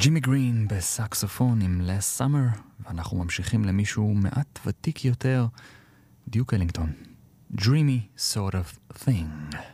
ג'ימי גרין בסקסופון עם Last Summer, ואנחנו ממשיכים למישהו מעט ותיק יותר, דיוק אלינגטון. Dreamy sort of thing.